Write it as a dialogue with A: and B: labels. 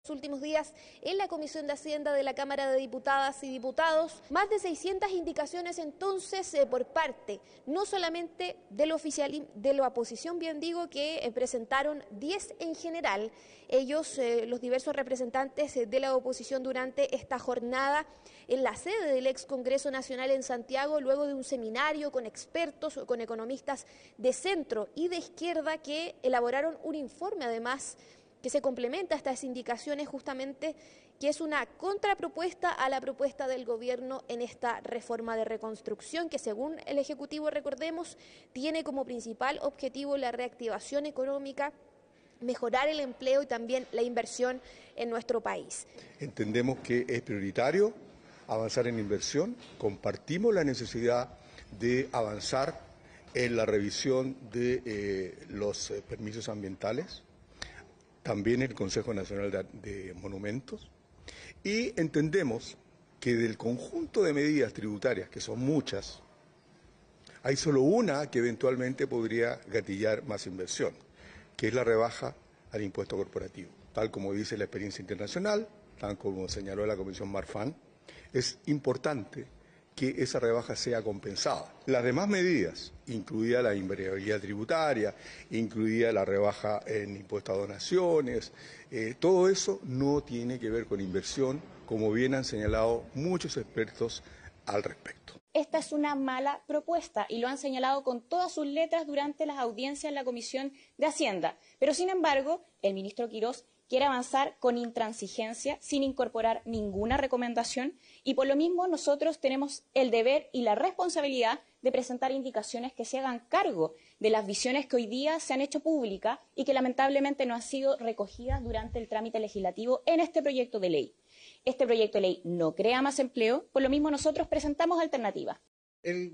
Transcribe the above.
A: Últimos días en la Comisión de Hacienda de la Cámara de Diputadas y Diputados, más de 600 indicaciones entonces por parte no solamente del oficialismo, de la oposición, bien digo, que presentaron 10 en general, ellos, los diversos representantes de la oposición durante esta jornada en la sede del ex Congreso Nacional en Santiago, luego de un seminario con expertos, con economistas de centro y de izquierda que elaboraron un informe además que se complementa a estas indicaciones justamente, que es una contrapropuesta a la propuesta del gobierno en esta reforma de reconstrucción, que según el Ejecutivo, recordemos, tiene como principal objetivo la reactivación económica, mejorar el empleo y también la inversión en nuestro país.
B: Entendemos que es prioritario avanzar en inversión, compartimos la necesidad de avanzar en la revisión de los permisos ambientales, también el Consejo Nacional de Monumentos, y entendemos que del conjunto de medidas tributarias, que son muchas, hay solo una que eventualmente podría gatillar más inversión, que es la rebaja al impuesto corporativo. Tal como dice la experiencia internacional, tal como señaló la Comisión Marfan, es importante que esa rebaja sea compensada. Las demás medidas, incluida la invariabilidad tributaria, incluida la rebaja en impuesto a donaciones, todo eso no tiene que ver con inversión, como bien han señalado muchos expertos al respecto.
C: Esta es una mala propuesta y lo han señalado con todas sus letras durante las audiencias en la Comisión de Hacienda. Pero, sin embargo, el ministro Quirós quiere avanzar con intransigencia, sin incorporar ninguna recomendación, y por lo mismo nosotros tenemos el deber y la responsabilidad de presentar indicaciones que se hagan cargo de las visiones que hoy día se han hecho públicas y que lamentablemente no han sido recogidas durante el trámite legislativo en este proyecto de ley. Este proyecto de ley no crea más empleo, por lo mismo nosotros presentamos alternativas.